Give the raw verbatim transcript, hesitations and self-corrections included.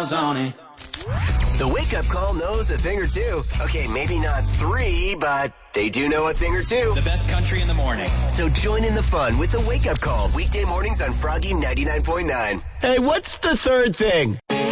miles on it. The wake-up call knows a thing or two. Okay, maybe not three, but they do know a thing or two. The best country in the morning. So join in the fun with the wake-up call. Weekday mornings on Froggy ninety-nine point nine. Hey, what's the third thing?